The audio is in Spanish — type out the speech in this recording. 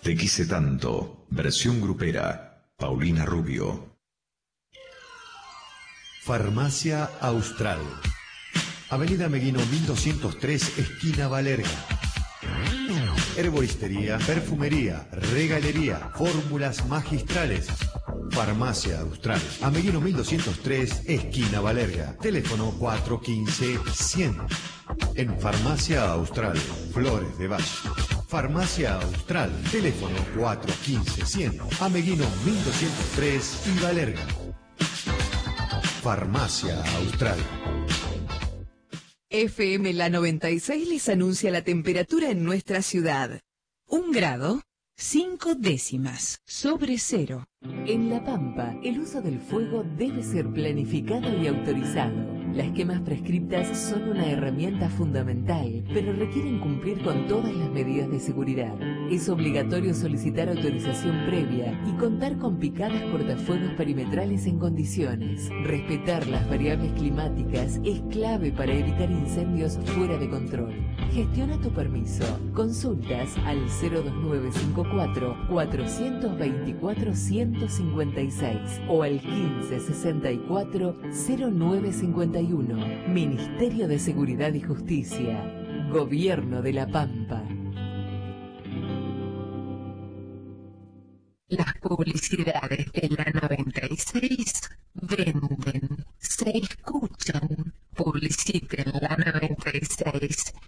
Te quise tanto, versión grupera, Paulina Rubio. Farmacia Austral. Avenida Meguino 1203, esquina Valerga. Herboristería, perfumería, regalería, fórmulas magistrales. Farmacia Austral. Ameguino 1203, esquina Valerga. Teléfono 415-100. En Farmacia Austral, Flores de Valle. Farmacia Austral. Teléfono 415-100. Ameguino 1203 y Valerga. Farmacia Austral. FM La 96 les anuncia la temperatura en nuestra ciudad. 1 grado, 5 décimas, sobre cero. En La Pampa, el uso del fuego debe ser planificado y autorizado. Las quemas prescriptas son una herramienta fundamental, pero requieren cumplir con todas las medidas de seguridad. Es obligatorio solicitar autorización previa y contar con picadas cortafuegos perimetrales en condiciones. Respetar las variables climáticas es clave para evitar incendios fuera de control. Gestiona tu permiso. Consultas al 02954 424 156 o al 1564 0951. Ministerio de Seguridad y Justicia. Gobierno de La Pampa. Las publicidades de la 96 venden, se escuchan. Publiciten la 96